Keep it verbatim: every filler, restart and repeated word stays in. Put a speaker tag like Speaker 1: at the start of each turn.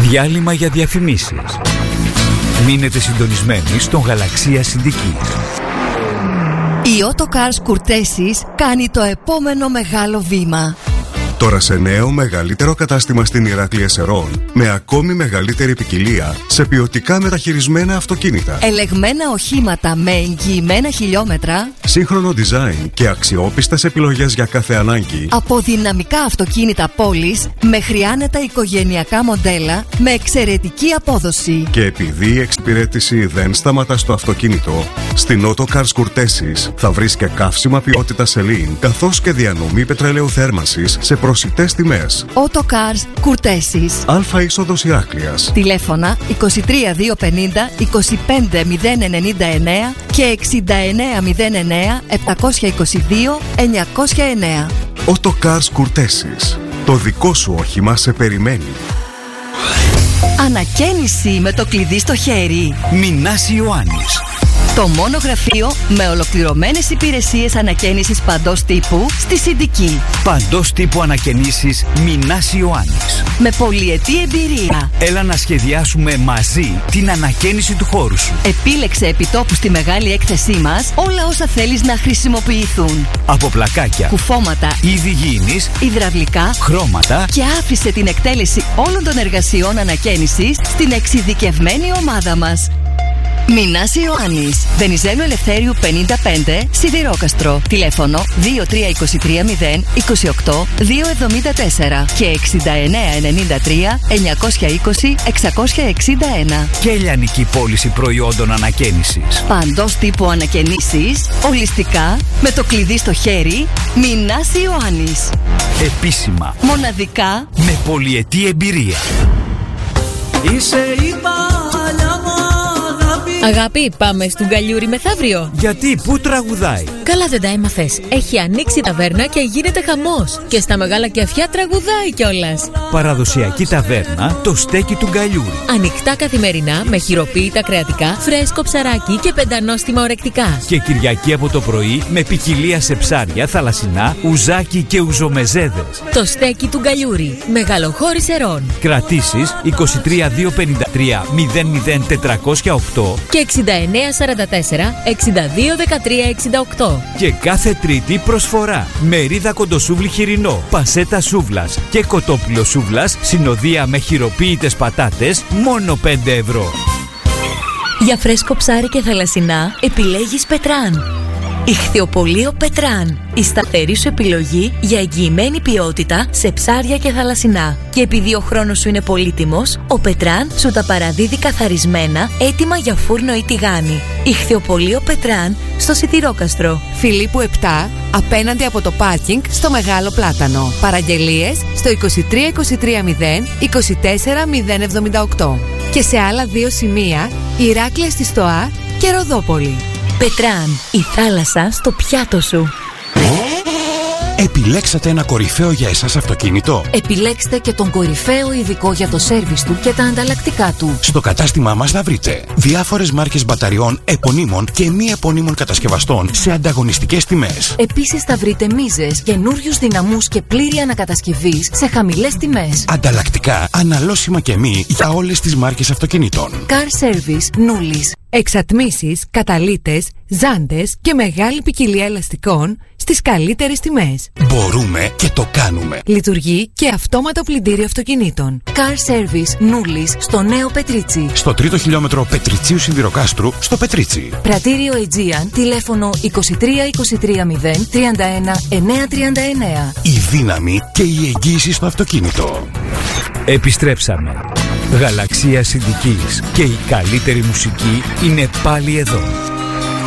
Speaker 1: Διάλειμμα για διαφημίσεις. Μείνετε συντονισμένοι στον Γαλαξία Συντικής.
Speaker 2: Η Autocars Courtesis κάνει το επόμενο μεγάλο βήμα.
Speaker 3: Τώρα σε νέο μεγαλύτερο κατάστημα στην Ηράκλεια Σερών, με ακόμη μεγαλύτερη ποικιλία σε ποιοτικά μεταχειρισμένα αυτοκίνητα.
Speaker 2: Ελεγμένα οχήματα με εγγυημένα χιλιόμετρα.
Speaker 3: Σύγχρονο design και αξιόπιστες επιλογές για κάθε ανάγκη.
Speaker 2: Από δυναμικά αυτοκίνητα πόλης μέχρι άνετα οικογενειακά μοντέλα με εξαιρετική απόδοση.
Speaker 3: Και επειδή η εξυπηρέτηση δεν σταματά στο αυτοκίνητο, στην Autocars Courtesis θα βρεις και καύσιμα ποιότητα Celine, καθώς και διανομή πετρελαίου θέρμανσης σε προσιτές τιμές.
Speaker 2: Autocars Courtesis.
Speaker 3: Αλφα είσοδος Ηράκλειας.
Speaker 2: Τηλέφωνα είκοσι τρία διακόσια πενήντα είκοσι πέντε μηδέν ενενήντα εννέα και εξήντα εννέα μηδέν εννέα επτακόσια είκοσι δύο εννιακόσια εννέα.
Speaker 3: Autocars Courtesis. Το δικό σου όχημα σε περιμένει.
Speaker 2: Ανακαίνιση με το κλειδί στο χέρι.
Speaker 1: Μινάς Ιωάννης.
Speaker 2: Το μόνο γραφείο με ολοκληρωμένες υπηρεσίες ανακαίνισης παντός τύπου στη Συντική.
Speaker 1: Παντός τύπου ανακαινήσεις Μινάς Ιωάννης.
Speaker 2: Με πολυετή εμπειρία.
Speaker 1: Έλα να σχεδιάσουμε μαζί την ανακαίνιση του χώρου σου.
Speaker 2: Επίλεξε επιτόπου στη μεγάλη έκθεσή μας όλα όσα θέλεις να χρησιμοποιηθούν.
Speaker 1: Από πλακάκια,
Speaker 2: κουφώματα,
Speaker 1: είδη γήινης,
Speaker 2: υδραυλικά,
Speaker 1: χρώματα.
Speaker 2: Και άφησε την εκτέλεση όλων των εργασιών ανακαίνισης στην εξειδικευμένη ομάδα μας. Μινάς Ιωάννης, Βενιζέλου Ελευθέριου πενήντα πέντε, Σιδηρόκαστρο. Τηλέφωνο δύο τρία δύο τρία μηδέν είκοσι οκτώ διακόσια εβδομήντα τέσσερα και εξήντα εννέα ενενήντα τρία εννιακόσια είκοσι εξακόσια εξήντα ένα.
Speaker 1: Και λιανική πώληση προϊόντων ανακαίνισης.
Speaker 2: Παντός τύπου ανακαινήσεις, ολιστικά, με το κλειδί στο χέρι. Μινάς Ιωάννης.
Speaker 1: Επίσημα.
Speaker 2: Μοναδικά.
Speaker 1: Με πολυετή εμπειρία.
Speaker 4: Είσαι η παλιά μου αγάπη.
Speaker 5: Αγάπη, πάμε στον Γκαλιούρι μεθαύριο.
Speaker 1: Γιατί, πού τραγουδάει?
Speaker 5: Καλά δεν τα έμαθες. Έχει ανοίξει ταβέρνα και γίνεται χαμός. Και στα μεγάλα κεφιά τραγουδάει κιόλας.
Speaker 1: Παραδοσιακή ταβέρνα, το στέκι του Γκαλιούρι.
Speaker 5: Ανοιχτά καθημερινά με χειροποίητα κρεατικά, φρέσκο ψαράκι και πεντανόστιμα ορεκτικά.
Speaker 1: Και Κυριακή από το πρωί με ποικιλία σε ψάρια, θαλασσινά, ουζάκι και ουζομεζέδες.
Speaker 5: Το στέκι του Γκαλιούρι. Μεγαλοχώρη Σερών.
Speaker 1: Κρατήσεις είκοσι τρία διακόσια πενήντα τρία μηδέν μηδέν τετρακόσια οκτώ
Speaker 5: και εξήντα εννέα σαράντα τέσσερα εξήντα δύο δεκατρία εξήντα οκτώ.
Speaker 1: Και κάθε Τρίτη προσφορά. Μερίδα κοντοσούβλι χοιρινό, πασέτα σούβλας και κοτόπουλο σούβλας, συνοδεία με χειροποίητες πατάτες, μόνο πέντε ευρώ.
Speaker 5: Για φρέσκο ψάρι και θαλασσινά επιλέγεις Πετράν. Ιχθυοπωλείο Πετράν. Η σταθερή σου επιλογή για εγγυημένη ποιότητα σε ψάρια και θαλασσινά. Και επειδή ο χρόνος σου είναι πολύτιμος, ο Πετράν σου τα παραδίδει καθαρισμένα, έτοιμα για φούρνο ή τηγάνι. Ιχθυοπωλείο Πετράν στο Σιδηρόκαστρο.
Speaker 6: Φιλίππου επτά, απέναντι από το πάρκινγκ στο Μεγάλο Πλάτανο. Παραγγελίες στο είκοσι τρία είκοσι τρία μηδέν είκοσι τέσσερα μηδέν εβδομήντα οκτώ. Και σε άλλα δύο σημεία, Ηράκλεια στη Στοά και Ροδόπολη.
Speaker 5: Πετράν, η θάλασσα στο πιάτο σου.
Speaker 7: Επιλέξατε ένα κορυφαίο για εσάς αυτοκίνητο.
Speaker 2: Επιλέξτε και τον κορυφαίο ειδικό για το σέρβις του και τα ανταλλακτικά του.
Speaker 7: Στο κατάστημά μας θα βρείτε διάφορες μάρκες μπαταριών, επωνύμων και μη επωνύμων κατασκευαστών σε ανταγωνιστικές τιμές.
Speaker 2: Επίσης θα βρείτε μίζες, καινούριους δυναμούς και πλήρη ανακατασκευής σε χαμηλές τιμές.
Speaker 7: Ανταλλακτικά, αναλώσιμα και μη για όλες τις μάρκες αυτοκινήτων.
Speaker 2: Car Service Νούλης.
Speaker 6: Εξατμίσεις, καταλύτες, ζάντες και μεγάλη ποικιλία ελαστικών στις καλύτερες τιμές.
Speaker 7: Μπορούμε και το κάνουμε.
Speaker 6: Λειτουργεί και αυτόματο πλυντήριο αυτοκινήτων.
Speaker 2: Car Service Νούλης στο Νέο Πετρίτσι.
Speaker 7: Στο τρίτο χιλιόμετρο Πετριτσίου Σιδηροκάστρου στο Πετρίτσι.
Speaker 2: Πρατήριο Aegean, τηλέφωνο είκοσι τρία είκοσι τρία μηδέν τριάντα ένα εννιακόσια τριάντα εννέα.
Speaker 7: Η δύναμη και η εγγύηση στο αυτοκίνητο.
Speaker 1: Επιστρέψαμε. Γαλαξία Συντικής και η καλύτερη μουσική είναι πάλι εδώ.